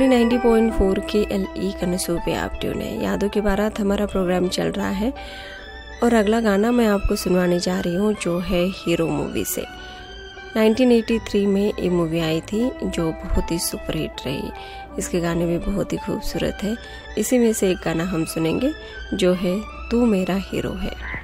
Family 90.4 KLE कनसू पे आप tune है। यादों की बारात हमारा प्रोग्राम चल रहा है और अगला गाना मैं आपको सुनवाने जा रही हूँ जो है हीरो मूवी से। 1983 में ये मूवी आई थी जो बहुत ही सुपरहिट रही। इसके गाने भी बहुत ही खूबसूरत है। इसी में से एक गाना हम सुनेंगे जो है तू मेरा हीरो है।